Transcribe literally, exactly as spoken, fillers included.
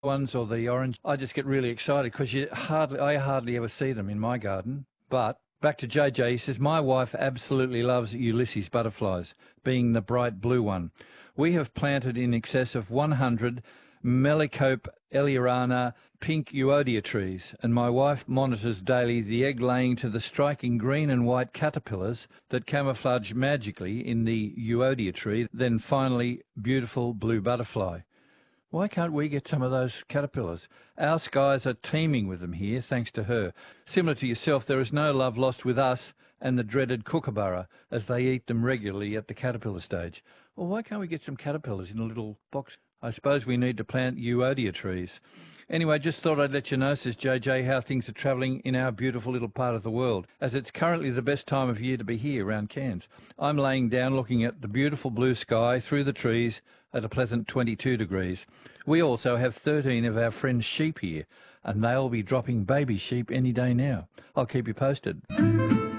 ones or the orange. I just get really excited because you hardly, I hardly ever see them in my garden. But back to J J, he says, my wife absolutely loves Ulysses butterflies, being the bright blue one. We have planted in excess of one hundred Melicope Eliorana pink Euodia trees, and my wife monitors daily the egg laying to the striking green and white caterpillars that camouflage magically in the Euodia tree, then finally beautiful blue butterfly. Why can't we get some of those caterpillars? Our skies are teeming with them here, thanks to her. Similar to yourself, there is no love lost with us and the dreaded kookaburra, as they eat them regularly at the caterpillar stage. Well, why can't we get some caterpillars in a little box? I suppose we need to plant Euodia trees. Anyway, just thought I'd let you know, says J J, how things are travelling in our beautiful little part of the world, as it's currently the best time of year to be here around Cairns. I'm laying down looking at the beautiful blue sky through the trees at a pleasant twenty-two degrees. We also have thirteen of our friends' sheep here, and they'll be dropping baby sheep any day now. I'll keep you posted.